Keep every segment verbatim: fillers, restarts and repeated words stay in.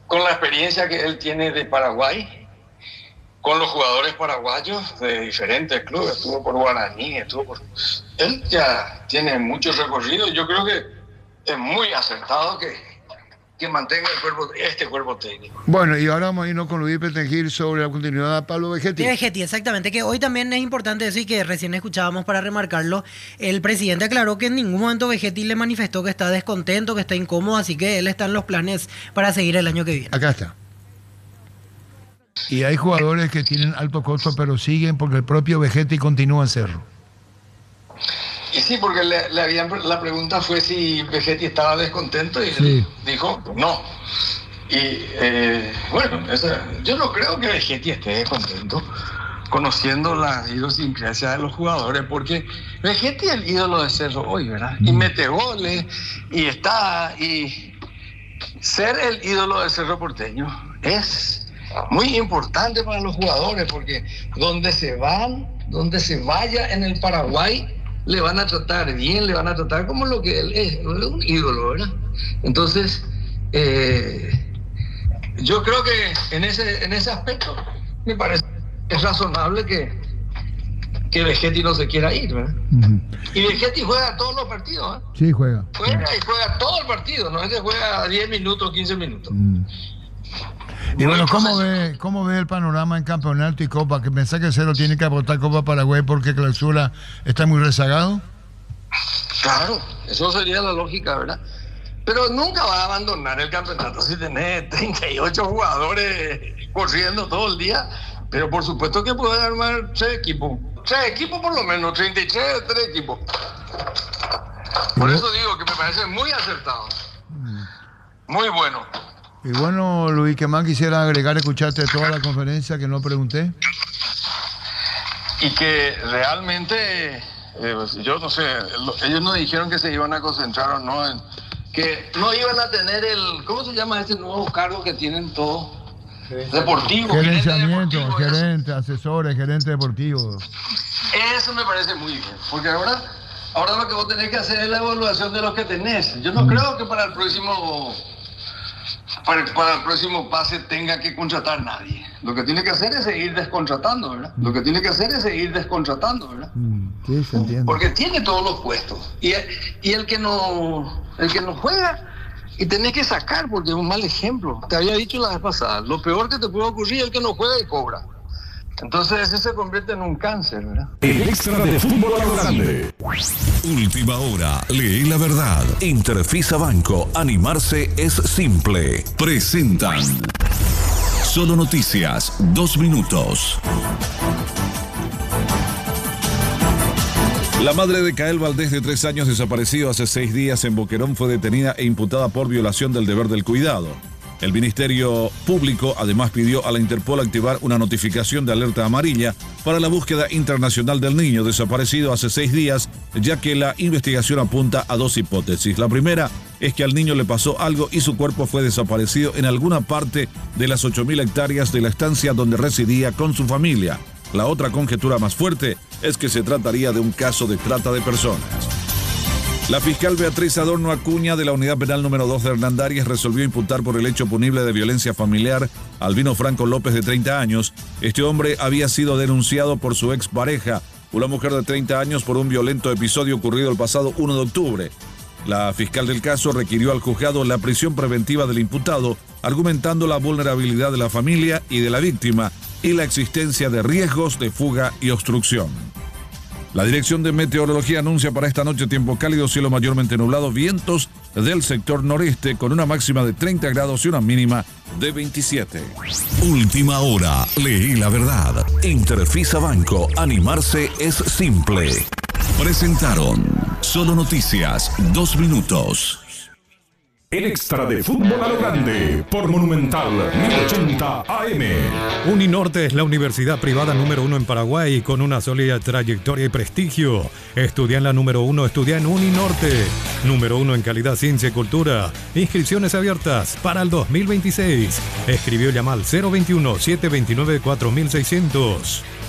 con la experiencia que él tiene de Paraguay, con los jugadores paraguayos de diferentes clubes, estuvo por Guaraní, estuvo por... Él ya tiene mucho recorrido. Yo creo que es muy acertado que, que mantenga el cuerpo, este cuerpo técnico. Bueno, y ahora vamos a irnos con Luis Petengil sobre la continuidad de Pablo Vegetti. De Vegetti, exactamente, que hoy también es importante decir que recién escuchábamos para remarcarlo, el presidente aclaró que en ningún momento Vegetti le manifestó que está descontento, que está incómodo, así que él está en los planes para seguir el año que viene. Acá está. Y hay jugadores que tienen alto costo, pero siguen porque el propio Vegetti continúa en Cerro. Y sí, porque le, le habían, la pregunta fue si Vegetti estaba descontento y sí. él dijo no. Y eh, bueno, esa, yo no creo que Vegetti esté descontento, conociendo la idiosincrasia de los jugadores, porque Vegetti es el ídolo de Cerro hoy, ¿verdad? Mm. Y mete goles, y está, y ser el ídolo del Cerro Porteño es muy importante para los jugadores, porque donde se van, donde se vaya en el Paraguay, le van a tratar bien, le van a tratar como lo que él es, él es un ídolo, ¿verdad? Entonces, eh, yo creo que en ese, en ese aspecto me parece que es razonable que, que Vegetti no se quiera ir, ¿verdad? Uh-huh. Y Vegetti juega todos los partidos, ¿eh? Sí, juega. Juega y juega todo el partido, no es que juega diez minutos, quince minutos. Uh-huh. Y bueno, ¿cómo ve, ¿cómo ve el panorama en campeonato y Copa? Que pensá que Cerro tiene que aportar Copa Paraguay porque Clausura está muy rezagado. Claro, eso sería la lógica, ¿verdad? Pero nunca va a abandonar el campeonato si tenés treinta y ocho jugadores corriendo todo el día. Pero por supuesto que puede armar tres equipos. Tres equipos por lo menos, treinta y tres, tres equipos. Por eso digo que me parece muy acertado. Muy bueno. Y bueno, Luis, ¿qué más quisiera agregar? Escuchaste toda la conferencia que no pregunté. Y que realmente, eh, yo no sé, ellos no dijeron que se iban a concentrar o no, en, que no iban a tener el, ¿cómo se llama ese nuevo cargo que tienen todos? Deportivo. Gerenciamiento, deportivo, gerente, asesores, gerente deportivo. Eso me parece muy bien, porque ahora, ahora lo que vos tenés que hacer es la evaluación de los que tenés. Yo no mm. creo que para el próximo... Para, para el próximo pase tenga que contratar nadie. Lo que tiene que hacer es seguir descontratando, ¿verdad? Lo que tiene que hacer es seguir descontratando, ¿verdad? Sí, se entiende. Porque tiene todos los puestos. Y, y el que no el que no juega, y tenés que sacar, porque es un mal ejemplo. Te había dicho la vez pasada, lo peor que te puede ocurrir es el que no juega y cobra. Entonces ese se convierte en un cáncer, ¿verdad? El extra de fútbol a lo grande. Última hora, lee la verdad. Interfisa Banco, animarse es simple. Presentan Solo Noticias, dos minutos. La madre de Kael Valdés, de tres años, desaparecido hace seis días en Boquerón, fue detenida e imputada por violación del deber del cuidado. El Ministerio Público además pidió a la Interpol activar una notificación de alerta amarilla para la búsqueda internacional del niño desaparecido hace seis días, ya que la investigación apunta a dos hipótesis. La primera es que al niño le pasó algo y su cuerpo fue desaparecido en alguna parte de las ocho mil hectáreas de la estancia donde residía con su familia. La otra conjetura más fuerte es que se trataría de un caso de trata de personas. La fiscal Beatriz Adorno Acuña, de la Unidad Penal número dos de Hernandarias, resolvió imputar por el hecho punible de violencia familiar a Albino Franco López, de treinta años. Este hombre había sido denunciado por su expareja, una mujer de treinta años, por un violento episodio ocurrido el pasado uno de octubre. La fiscal del caso requirió al juzgado la prisión preventiva del imputado, argumentando la vulnerabilidad de la familia y de la víctima y la existencia de riesgos de fuga y obstrucción. La Dirección de Meteorología anuncia para esta noche tiempo cálido, cielo mayormente nublado, vientos del sector noreste con una máxima de treinta grados y una mínima de veintisiete. Última hora, leí la verdad. Interfisa Banco, animarse es simple. Presentaron Solo Noticias, dos minutos. El extra de fútbol a lo grande por Monumental mil ochenta A M. Uninorte es la universidad privada número uno en Paraguay con una sólida trayectoria y prestigio. Estudia en la número uno, estudia en Uninorte. Número uno en calidad, ciencia y cultura. Inscripciones abiertas para el dos mil veintiséis. Escribió, llama al cero veintiuno, setecientos veintinueve, cuatro mil seiscientos.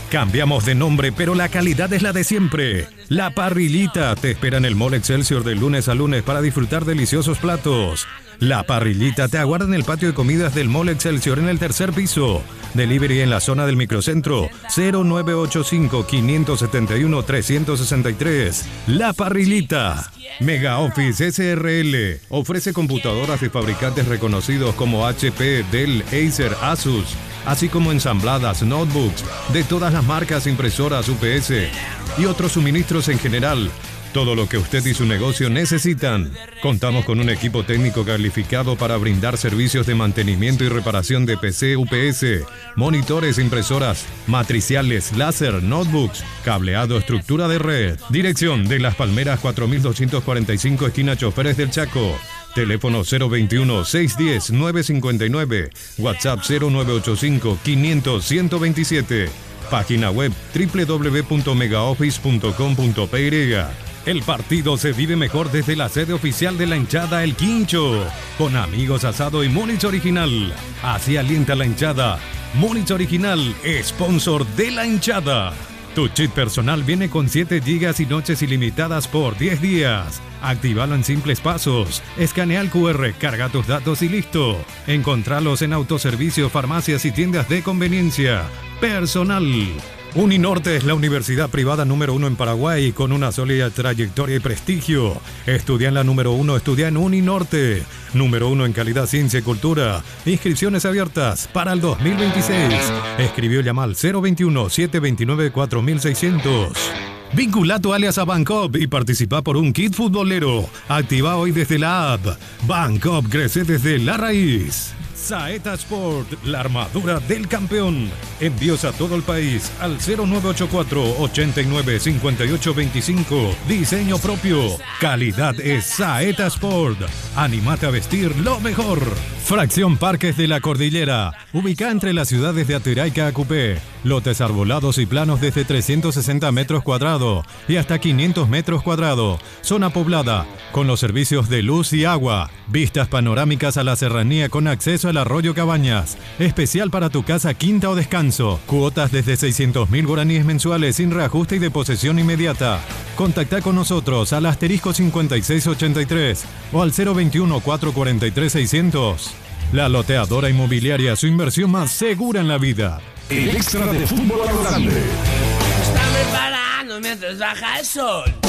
Cambiamos de nombre, pero la calidad es la de siempre. La Parrillita te espera en el Mall Excelsior de lunes a lunes para disfrutar deliciosos platos. La Parrillita te aguarda en el patio de comidas del Mall Excelsior en el tercer piso. Delivery en la zona del microcentro cero nueve ocho cinco, cinco siete uno, tres seis tres. La Parrillita. Mega Office S R L ofrece computadoras de fabricantes reconocidos como H P, Dell, Acer, Asus, así como ensambladas, notebooks de todas las marcas, impresoras, U P S y otros suministros en general. Todo lo que usted y su negocio necesitan. Contamos con un equipo técnico calificado para brindar servicios de mantenimiento y reparación de P C, U P S, monitores, impresoras, matriciales, láser, notebooks, cableado, estructura de red. Dirección de Las Palmeras cuatro mil doscientos cuarenta y cinco, esquina Choferes del Chaco. Teléfono cero veintiuno, seiscientos diez, novecientos cincuenta y nueve. WhatsApp cero nueve ocho cinco, quinientos, ciento veintisiete. Página web doble u doble u doble u punto megaoffice punto com punto p y. El partido se vive mejor desde la sede oficial de la hinchada El Quincho, con amigos, asado y Múnich Original. Así alienta la hinchada. Múnich Original, sponsor de la hinchada. Tu chip personal viene con siete gigas y noches ilimitadas por diez días. Actívalo en simples pasos. Escanea el Q R, carga tus datos y listo. Encontralos en autoservicio, farmacias y tiendas de conveniencia. Personal. Uninorte es la universidad privada número uno en Paraguay con una sólida trayectoria y prestigio. Estudia en la número uno, estudia en Uninorte. Número uno en calidad, ciencia y cultura. Inscripciones abiertas para el dos mil veintiséis. Escribió llamar al cero veintiuno, setecientos veintinueve, cuatro mil seiscientos. Vincula tu alias a Bancop y participa por un kit futbolero. Activa hoy desde la app. Bancop crece desde la raíz. Saeta Sport, la armadura del campeón. Envíos a todo el país al cero nueve ocho cuatro, ochenta y nueve, cincuenta y ocho veinticinco. Diseño propio. Calidad es Saeta Sport. Anímate a vestir lo mejor. Fracción Parques de la Cordillera. Ubicada entre las ciudades de Atiraica a Cupé. Lotes arbolados y planos desde trescientos sesenta metros cuadrados y hasta quinientos metros cuadrados. Zona poblada, con los servicios de luz y agua. Vistas panorámicas a la serranía con acceso al arroyo Cabañas. Especial para tu casa, quinta o descanso. Cuotas desde seiscientos mil guaraníes mensuales sin reajuste y de posesión inmediata. Contacta con nosotros al asterisco cincuenta y seis ochenta y tres o al cero veintiuno, cuatrocientos cuarenta y tres, seiscientos. La Loteadora Inmobiliaria, su inversión más segura en la vida. El extra de fútbol a lo grande. Está preparando mientras baja el sol.